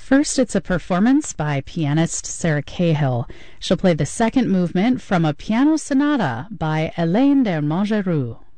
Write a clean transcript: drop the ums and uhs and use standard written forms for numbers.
First, it's a performance by pianist Sarah Cahill. She'll play the second movement from a piano sonata by Hélène d'Ermengarou.